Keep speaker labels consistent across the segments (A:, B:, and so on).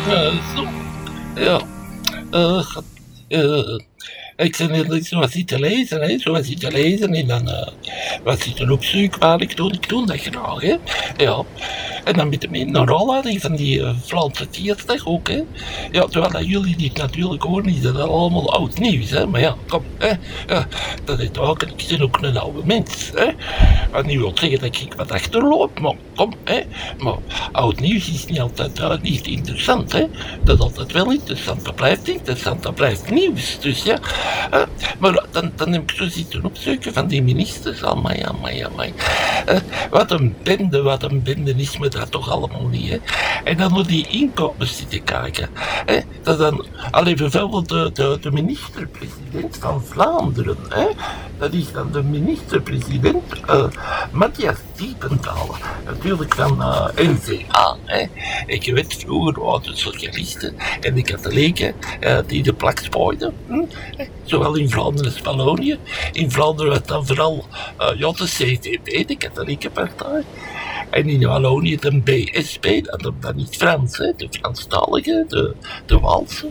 A: Zo. Ja. Ik ben zo wat zitten lezen, hè. Zo wat zitten lezen en dan wat zitten opzoeken waar ik doe dat graag, hè. Ja. En dan met de Norolla, die van die Vlaamse Tierstag ook, hè. Ja, terwijl dat jullie niet natuurlijk horen, is dat allemaal oud nieuws, hè. Maar ja, kom, hè. Ja, dat is ook, ik ben ook een oude mens, hè. Wat niet wil zeggen dat ik wat achterloop, maar kom, hè. Maar oud nieuws is niet altijd niet interessant, hè. Dat is altijd wel interessant, dat blijft interessant, dat blijft nieuws. Dus ja, maar dan heb ik zo zitten opzoeken van die ministers, amai. Wat een bende is me dat toch allemaal niet, hè. En dan door die inkomens zitten kijken, hè. Dat dan, bijvoorbeeld de minister-president van Vlaanderen, hè. Dat is dan de minister-president Matthias Diependalen, natuurlijk van N-VA, hè. Ik weet, vroeger waren de socialisten en de katholieken die de plak spooiden, zowel in Vlaanderen als Wallonië. In Vlaanderen was dan vooral de CVP, de katholieke partij. En in Wallonië de BSP, dat niet Frans, hè, de Franstalige, de Waalse.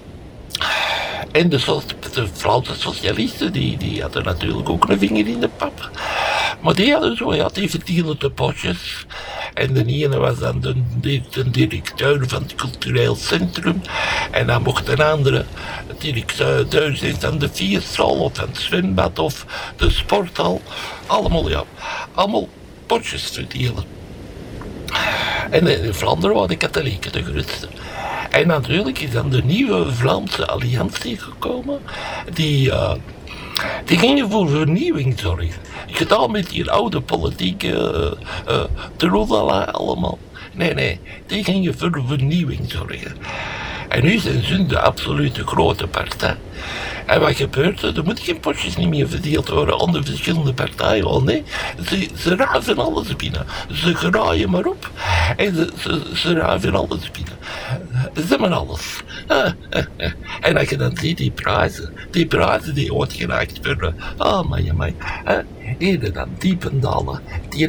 A: En de Vlaamse socialisten, die hadden natuurlijk ook een vinger in de pap. Maar die hadden zo, die verdienen de potjes. En de ene was dan de directeur van het cultureel centrum. En dan mocht een andere directeur zijn van de vierstal of van het zwembad of de sporthal. Allemaal potjes verdelen. En in Vlaanderen waren de katholieken de grootste. En natuurlijk is dan de nieuwe Vlaamse alliantie gekomen, die gingen voor vernieuwing zorgen. Gedaan met die oude politieke trollala allemaal. Nee, die gingen voor vernieuwing zorgen. En nu zijn ze de absolute grote partij. En wat gebeurt er? Er moeten geen potjes niet meer verdeeld worden onder verschillende partijen. Oh nee, ze ruiven alles binnen. Ze graaien maar op. En ze ruiven alles binnen. Ze hebben alles. En als je dan ziet die prijzen die ooit geraakt worden. Amai. Hier dan Diependalen. Die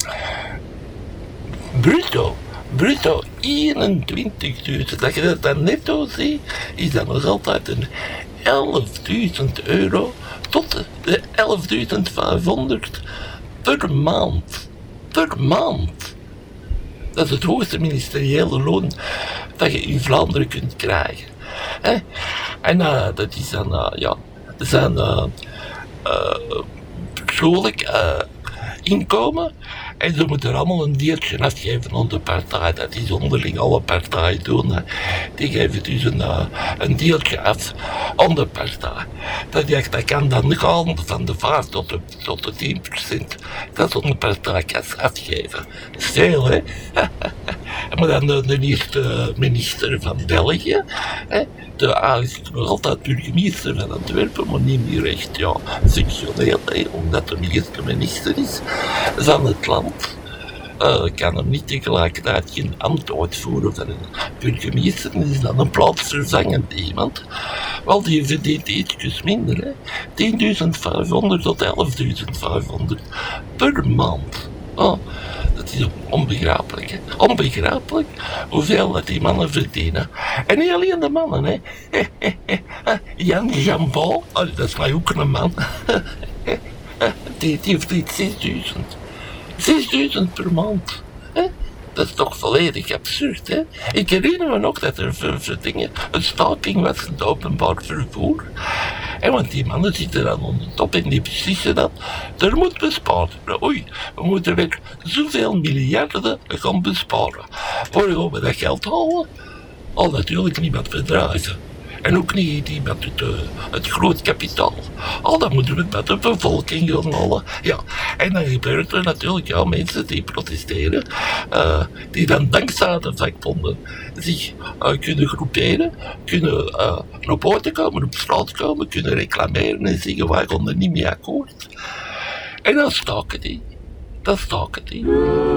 A: bruto 21.000. Dat je dat dan netto ziet, is dat nog altijd een 11.000 euro tot de 11.500 per maand. Per maand. Dat is het hoogste ministeriële loon dat je in Vlaanderen kunt krijgen. En dat is dan, dat zijn persoonlijk inkomen. En ze moeten er allemaal een deeltje afgeven aan de partij. Dat is onderling alle partijen doen. Die geven dus een deeltje af aan de partij. Dat kan dan gaan van de 5 tot de 10%. Dat is aan de partijkas afgeven. Dat is veel, hè? Maar dan de eerste minister van België. Hij is nog altijd burgemeester van Antwerpen, maar niet meer echt functioneel, omdat hij de eerste minister is van het land. Kan hem niet tegelijkertijd geen ambt uitvoeren van een burgemeester, en is dan een plaatsvervangend iemand. Wel, die verdient ietsjes minder, hè. 10.500 tot 11.500 per maand. Dat is onbegrijpelijk, hè. Onbegrijpelijk hoeveel dat die mannen verdienen. En niet alleen de mannen, hè. Jan Jambon, dat is mij ook een man. Die verdient 6.000 per maand. Dat is toch volledig absurd, hè? Ik herinner me nog dat er voor dingen een staking was in het openbaar vervoer. Want die mannen zitten dan op de top en die beslissen dat er moet bespaard worden. Oei, we moeten weer zoveel miljarden gaan besparen. Waar gaan we dat geld halen? Al natuurlijk niet met bedrijven. En ook niet met het groot kapitaal. Dat moeten we met de bevolking gaan halen. Ja. En dan gebeurt er natuurlijk mensen die protesteren. Die dan dankzij de vakbonden zich kunnen groeperen. Kunnen naar buiten komen, op straat komen. Kunnen reclameren en zeggen wij gaan er niet mee akkoord. En dan staken die.